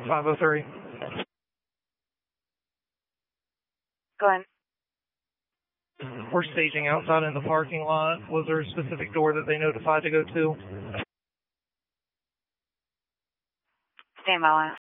503. Go ahead. We're staging outside in the parking lot. Was there a specific door that they notified to go to? Stand by.